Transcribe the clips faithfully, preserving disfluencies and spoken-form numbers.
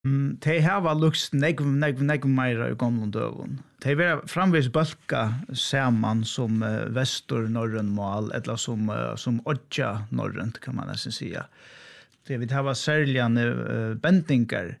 Mm, de hava lukst negv, negv, negv meira i gamla døvun. De vera framvis balka saman som uh, vestur norrøn mål, eller som, uh, som odja norrønt, kan man nesten sia. De vil hava særligane uh, bendingar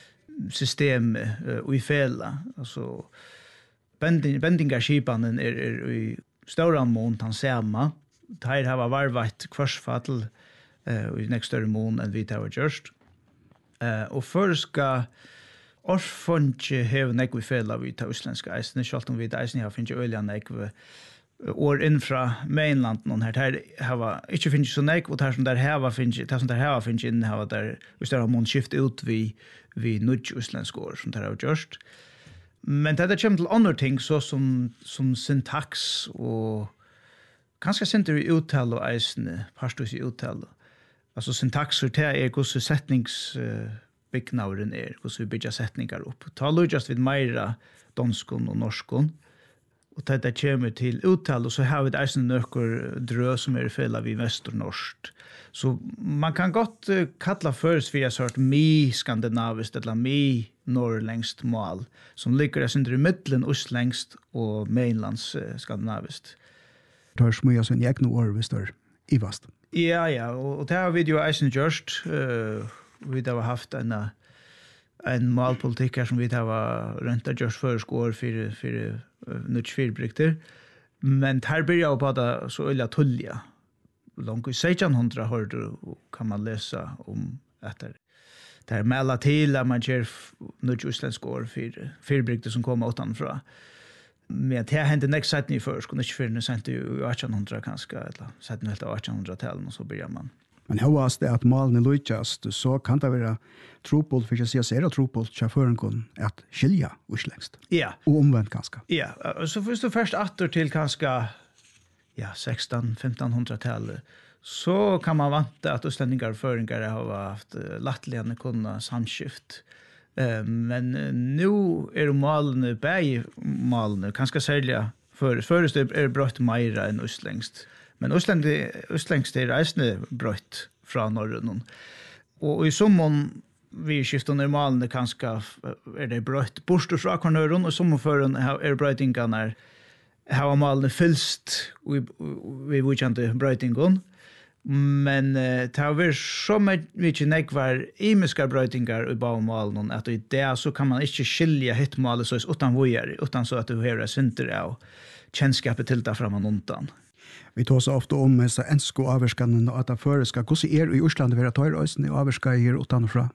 system uh, i fela. Altså, bending, bendingarskipanen er, er i stauran mån tan sama. De hava varvat kvarsfattel uh, i nek større mån enn vi hava gjørst. Uh, og førska orfonje hev nekvi fela vi ta uslenska eisne, sjalt om vi ta eisne har finnje ølja nekvi år innfra mainland noen her, her hava ikkje finnje så nek, og her som der hava finnje, der som der hava finnje inn hava der, hvis der har mån skift ut vi, vi nudj uslensk år, som der har gjørst. Men det kommer til andre ting, så som, som syntax, og kanskje sinter i uttale og eisne, parstus i uttale. Altså syntaxer til er hvordan setningsbyggnauren er, hvordan vi bygger setningar opp. Ta lujast vid meira donskon og norskon, og dette kommer til uttale, og så har vi det eisen nøkker drø som er i fela vid vestornorskt. Så man kan godt uh, kalla først for en sort mi-skandinaviskt eller mi-norrlängst mål, som ligger der i middelen ostlengst og mainlands uh, skandinaviskt. Tar smuja sin egnu år hvis det er i vast. Ja, ja, og, og det har vi jo eisen gjørst. Uh, vi har haft en, en malpolitikk her som vi har rønt av gjørst før skår for, for uh, nødt fyrbrykter. Men her blir jeg på det så øyla tullja. Langt i sextonhundra har du, kan man lese om etter. Det er mela til at man gjør nødt islandsk år for fyrbrykter som kommer utanfra. Men det hände nästa sätt ni först, kunde inte förrän sent i artonhundra kanske, eller sett helt av artonhundra-talen och så börjar man. Men hur det att malen lujast, så kan det vara tropol, för jag säger så är det tropol, chauffören kan att skilja uslängst. Ja. Och omvänt kanske. Ja, så först och först åter till kanske ja, sexton femtonhundra-talet, så kan man vanta att utlänningar och föringar har haft lattliga kunna samskift. Uh, men nu er malene, bæg malene, kanskje særlig for, først er brøtt meira enn ustlengst. Men ustlengst er reisende brøtt fra Norrøn. Og i sommon vi skifter er malene kanskje er det brøtt bort fra Norrøn, og sommerføren er brøytingene har malene fylst vi vujkjente brøytingene. Men uh, det har vært så mye nekvar imiska brøytingar i bavmalen at i det så kan man ikke skilja hittmalet så utan vujer, utan så at du hører sinter av kjennskapet til det framan undan. Vi tar så ofte om disse ensko avverskene og at det føreska. Hvordan er i Osland å være tøyre øyne og avverska her utanfra?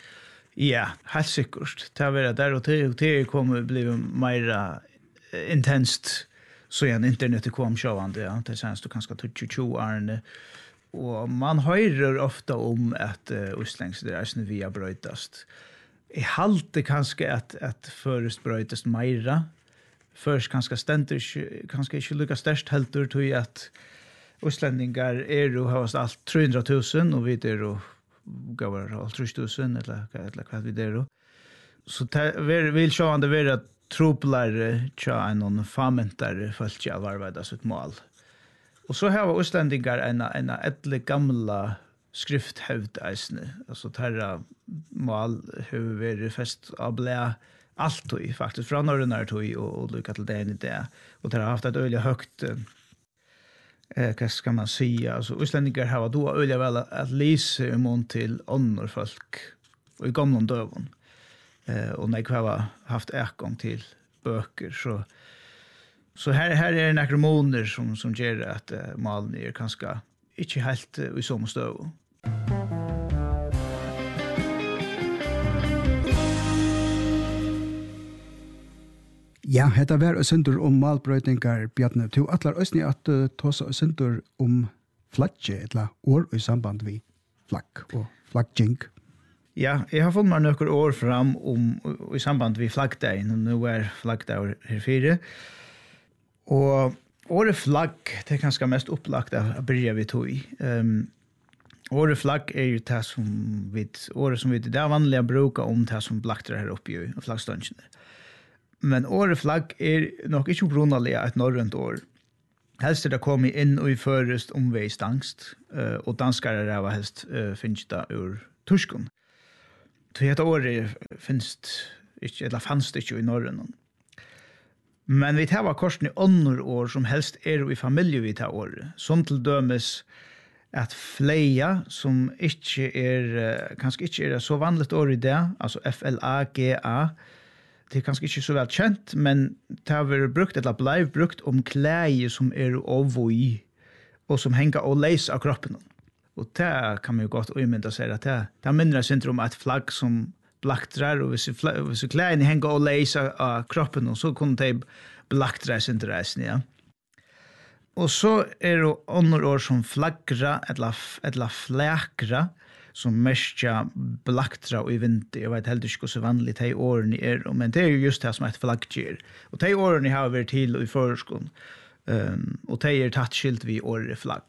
Ja, helt sikkert. Det har vært der og til, og til kommer bli mer intenst så igjen internettet kom sjåvande, ja. Det senest du kanskje tjugo årene. Og man hører ofta om at uh, utlengst er eisne via brøytast. Jeg halte kanskje at, at først brøytast meira. Først kanskje stendur kanskje ikke lukka størst heldur til at utlendingar er jo havast alt tre hundre tusen, og vi er jo gavar alt tre tusen, eller, eller hva vi er jo. Så det vil sjående være troplare tja en famentare følge av arbeida sitt mål. Og så har vi utlendingar en, en edle gamla skrifthevd eisne. Altså terra mål har vært fest av blei alt tog, faktisk, fra norrønare tog og, og lukka til det i det. Og terra har haft et øyelig høgt, eh, hva skal man si, altså utlendingar har då øyelig vel at lise i mån til ånder folk og i gamle døven. Eh, og når jeg har haft ekgang til bøker, så Så här här är några månader som som gör att uh, malen är kanske inte helt uh, i samma stöv. Ja, hetta var ein sindur om malbrøytingar Bjarne. To atlar øysni at uh, tosa ein sindur om flagge, eller år i samband vi flagg og flagging. Ja, jeg har funnet meg noen år fram om i samband vi flaggdagen, og nå er flaggdag her fire. Og året flagg, det er kanskje mest opplagt av bryr vi tog i. Um, året flagg er jo det som vi, året som vi, det er vanlig å bruke om det som blakter her oppe i flaggstønsene. Men året flagg er nok ikke opprunnelig et norrønt år. Helst er det kommet inn og i førest omveistangst, uh, og danskere er helst uh, finnes det ur Torskon. Till ett år finns inte eller fanns det inte i norren. Men vi tar korsen i annor år som helst är i familj vi tar år. Som till dömes att fleja som inte är kanske inte är så vanligt år i det, alltså F L A G A. Det är kanske inte så väl känt, men det har varit brukt eller blivit brukt om kläder som är avoj och som hänger och läs av kroppen. Och det kan man ju gott omynda säga att det, det minner sig om ett flagg som blaktrar och hvis kläderna hänger och läs av kroppen och så kunde det blaktras inte resten, ja. Och så är det andra år som flaggra eller, eller fläkra som mestja blaktra och i vinter. Jag vet helt inte så vanligt de åren är, men det är ju just det som ett flaggger. Och de åren har varit till i förskon. Um, och de är tatt skilt vid året flagg.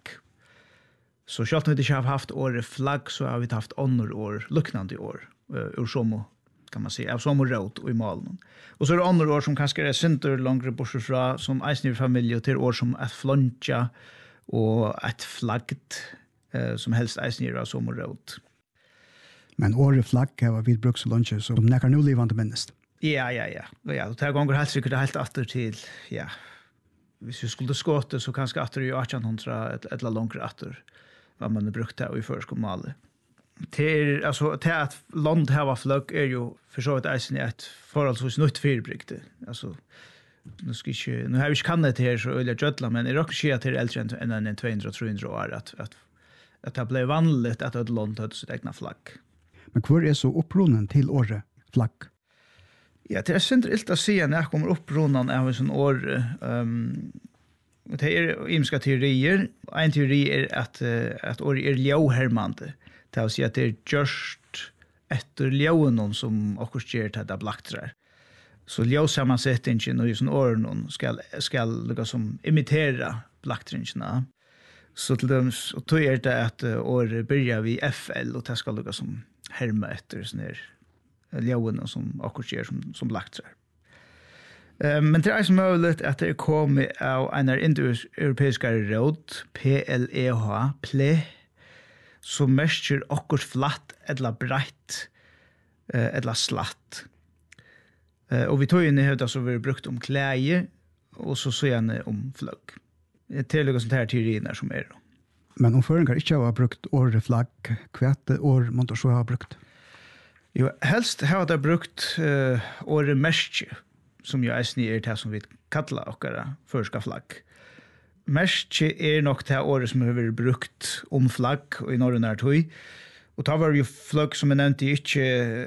Så själv om vi inte har haft året flagg så har vi haft andra år, liknande år, uh, ur somo, kan man säga, av somo råd och i malen. Och så är det andra år som kanske är synter långre bort fra, som eisner familj, och till år som ett floncha och ett flaggt, uh, som helst eisner av somo råd. Men året flagg har vi brukt så lunch som näkar nu livande minst. Ja, ja, ja. Ja, det här gånger helt sikkert helt atter til, ja, hvis vi skulle skåte så kanskje atter i artonhundra et eller långre atter hva man har brukt det i førskommalet. Til, altså, til at land hava fløgg er jo for så vidt eisen i et forholdsvis nytt fyrbrygte. Altså, nu skal ikke, nu har vi ikke kannet det her så øyelig gjødla, men jeg råkker ikke at det er eldre enn en to hundre til tre hundre år, at, at, at det ble vanligt at et land hadde sitt egna flagg. Men hvor er så opprunnen til året flagg? Ja, det er sint ilt å si når jeg kommer opprunnen av en sånn år. Um, det er imska teorier. En teori er at, uh, at året er ljauhermande. Det vil si at det er gjørst etter ljaunen som akkurat gjør til det blaktrar. Så ljausammansettingen og i sånn åren skal, skal liksom imitere blaktringene. Så til dem, og tog er det at året begynner vi F L, og det skal liksom herme etter sånn her ljaunen som akkurat gjør som, som blaktrar. Um, men det er så mulig at det kommer av en europeiske råd, P L E H, P L E, som mestjer akkurat flatt eller breit uh, eller slatt. Uh, og vi tog inn i høyda som vi har brukt om klæge, og så så gjerne om fløgg. Det er noen sånne her teorier som er. Men om føringer ikke har brukt året flagg, hva år man da så har brukt? Jo, helst har det brukt uh, året mestje, som jo eisen er det som vi kallar okkara førska flagg. Mestje er nok det året som har vært brukt om flagg og i norren er tøy. Og da var jo flagg som jeg nevnte ikke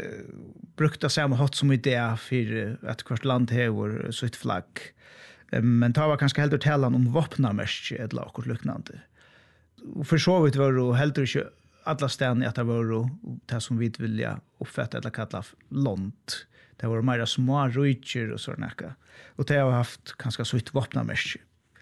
brukt av samme hatt som i det for at hvert land hever sitt flagg. Men det var kanskje heller talan om våpna mestje eller akkurat lyknande. Og for så vidt var det heller ikke alla ställen att det var det som vi vilja uppfatta eller kalla lont. Det var mer små rujtjer och sådana. Och det har haft ganska så ett vapnamärke.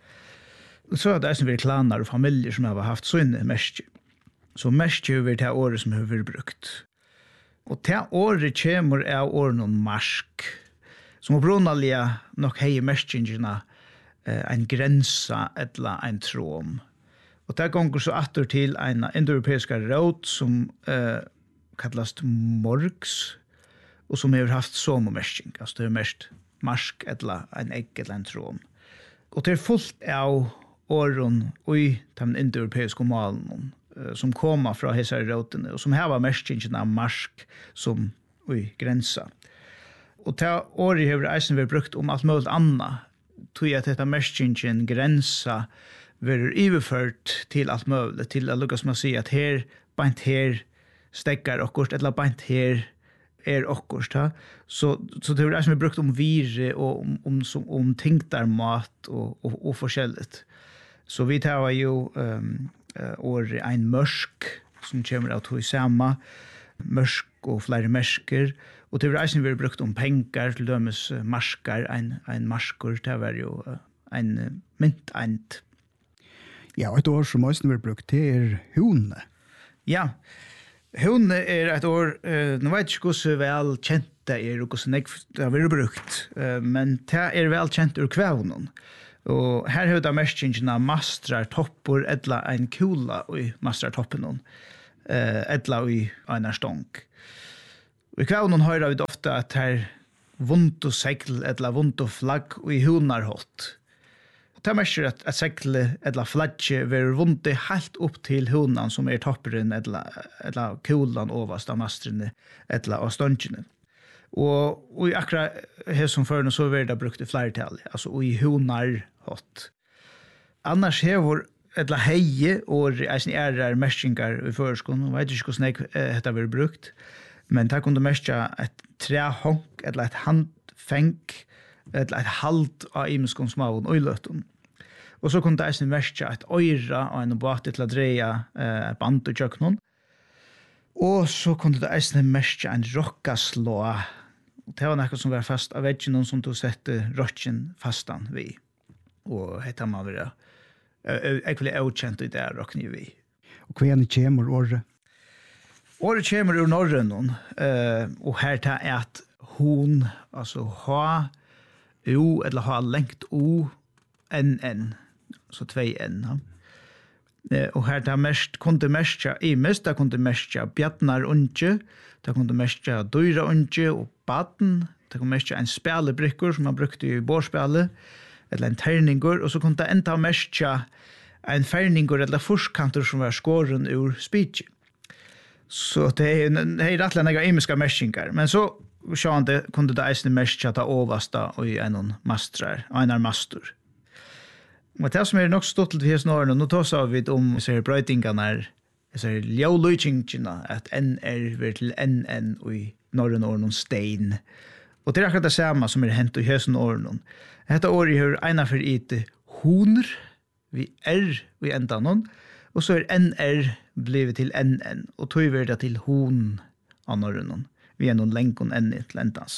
Och så är det som vi klanar och familjer som har haft sådana märke. Så märke över det året som har varit brukt. Och det året kommer av åren marsk. Som upprunnaliga nog hej märkingarna en gränsa eller en tråm. Og det gonger så atter til en indoeuropeiska råd som uh, kallas morgs, og som har haft somomersking, altså det er mest marsk eller en egg eller en tråm. Og det er fullt av åren i den indoeuropeiska malen uh, som kommer fra hese rådene, og som har merskingen av marsk som i grensa. Og det året har eisen vært brukt om alt mulig annet, tog at dette merskingen grensa verer iverført til alt mulig, til å lukke som å si at her, beint her, stekker okkurst, eller beint her er okkurst. Ja? Så, så det er som vi brukt om vire og om, om, om, om tingtarmat og, og, og forskjelligt. Så vi tar jo um, året en mørsk som kommer av to i samme, mørsk og flere mersker, og det er som vi har brukt om penger, til dømes marskar, en, en marsker, det var jo en myntend. Ja, og et år som også vi har brukt, det er hunde. Ja, hunde er et år, uh, nå vet jeg ikke hvordan vel kjent det er, og hvordan det har vært brukt, uh, men det er vel kjent ur kvævnen. Og her har det merskingen av mastrar toppor, etla en kula i mastrar toppen, uh, etla i en stånk. Vi kan höra vid ofta att här vunt och segl eller vunt och flagg och i hunar hot. Det är mest att, att segl eller flagge ver vunt helt upp till hunan som är topperen eller, eller kulan överst av mastren eller av ståndkene. Og, og akkurat her som før så var det brukt i flertall, altså i hunar hot. Annars hever eller heie og eisen ærer mestingar i føreskånd, og vet ikke hvordan jeg dette var brukt, men det kunne mestja et trehonk, eller et handfenk, eller et halt av imenskånd smaven og i løtten. Og så kunne det eisen mestja et øyra og en båt til å dreie eh, band og tjøknon. Og så kunne det eisen mestja en rockaslå. Det var noe som var fast av veggen som du sette rocken fastan vi. Og hette man være jeg ville avkjent i det rockni vi. Og hva gjerne kommer året? Året kommer ur norren, uh, og her tar er at hun, altså ha, u, eller ha lengt o, n, n, så tvei n. Uh, og her tar mest, kunde mestja i mest, det kunde mestja bjarnar unge, det kunde mestja dyra unge og baden, det kunde mestja en spjalebrikker som man brukte i bårspjale, eller en terningur, og så kunde det enda mestja en ferningur eller forskantor som var skåren ur spitje. Så det er, det er rettelig nega imiska mestingar, men så sjåan det kunde det eisne mestja ta ovasta og i en mastrar, einar mastur. Og det som er nok stottelt vi hos Norge, nå tar vi om så er brøytingarna er, så er ljåløytingina, at n er vir til nn og i norren åren stein. Og det er akkurat det samme som er hent i høsten åren. Dette året har ena for ite honor, vi er i endanon, og så er nr blivet til nn, og tog vi det til hon av norren. Vi er noen lenkon n til endans.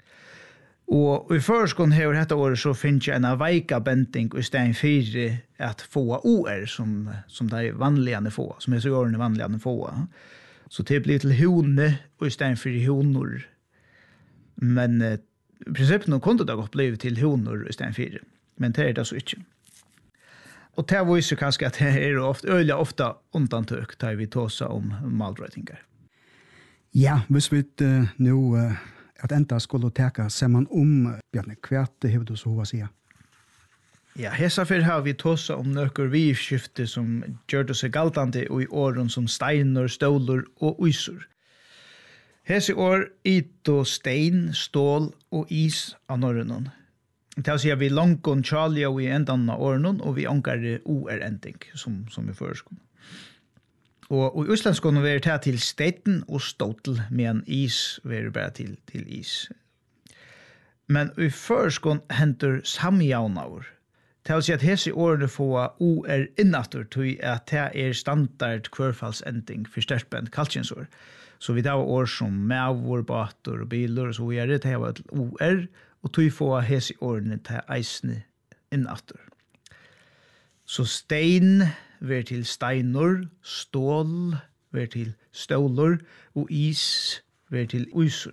Og i førskånd her dette året så finnes jeg en veika bending i stedet for at få or som, som det er vanligere få, som er så årene vanligere få. Så det blir til hone og i stedet for honor. Men eh, i princip nå kunne det godt bli til honor i stedet for, men det er det så ikke. Og det viser kanskje at det er ofte, øyelig ofte undantøk da vi tåser om malbrøytingar. Ja, hvis vi uh, nå uh, at enda skulle teka ser man om, Bjarne, kvært det har du så hva sier? Ja, hesa fyrir har vi tåsa om nøkker vivskifte som gjør det seg galtande og i åren som steiner, ståler og uisur. Hese år ito stein, stål og is av norrenon. Det vil si at vi langkon tjalja og i endan av årenon, og vi angar o-er-ending som, som vi føreskånd. Og, og i Østlandskånd er det til steiten og ståtel, men is er bare til, til is. Men i føreskånd henter samjaunavur. Det vil si at hese årene få o-er innatur, til at det er standard kvørfallsending for størstbent kalkjensår. Så vi tar år som mævor, bater og biler, og så er det til o-er, og tog få hese årene til eisne innatur. Så stein ver til steinor, stål ver til stålor, og is ver til uisur.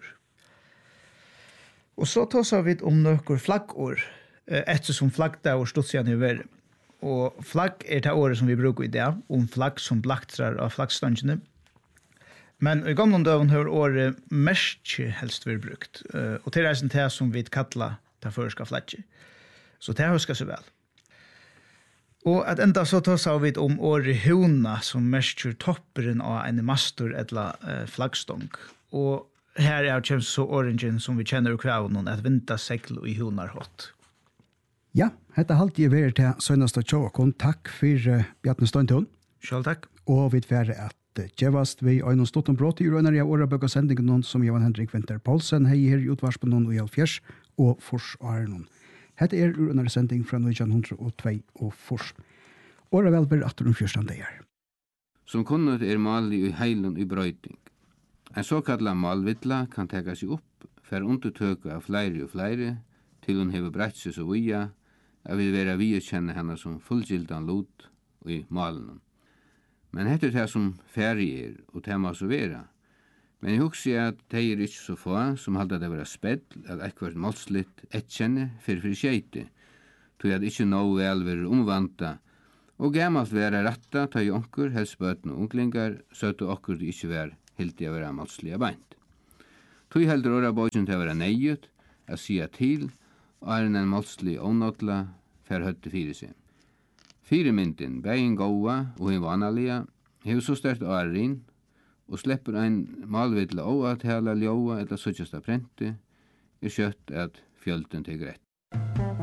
Og så tar vi om nøkker flaggår, ettersom flaggdag og stutsian i verden. Og flagg er det året som vi bruker i dag, om flagg som blaktrar av flaggståndene. Men i gamle døven har året mest helst vært brukt. Og til reisen til som vi kallar det førska flagget. Så det husker seg vel. Og at enda så tar vi om året hona som mest kjør topperen av en mastor eller uh, flaggstång. Og her er det så orangen som vi kjenner i kvævnen, at vinta segl i honar hot. Ja, dette halte jeg vært til sønnaste tjåkon. Takk for uh, Bjarne Støyntån. Selv takk. Og vi tverre at Gjevast vi øyne stått om brått i røyner av årebøk og sendingen noen som Johan Henrik Winter Paulsen hei her i utvarspen noen og hjelpfjers og fors Arnon. Hette er røyner sending fra nitton oh two og fors. Åre velber atter om fyrstand det er. Som kunnet er malig i heilen i brøyting. En såkallet malvittla kan teka seg opp for undertøke av flere og flere til hun hever brett seg så via at vi vera vi kjenne henne som fullgildan lot i malen. Men hette er det som færre er, og det må så være. Men jeg husker at det er ikke så få som halda det være spedd, at ekkert målslitt etkjenne for for skjeite, tog at ikke noe vel være omvanta, og gammalt være ratta, ta i onker, helst bøten og unglingar, så at okkur det ikke være helt i å være målslige beint. Tui heldur orra bøkjen til å være neiut, a sia til, og er en målslig ånåtla fer høtte fyre seg. Fyre myndin, begin gåa og hin vanalia, hev så stert årin, og slepper ein malvidla óatala ljóa eller suttjasta prenti, er kjøtt at fjölden til grett.